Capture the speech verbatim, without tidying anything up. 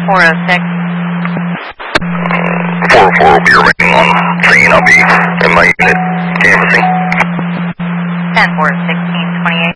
four oh six. four oh four will be remaining on scene. I'll be in my unit canvassing. ten four sixteen twenty-eight.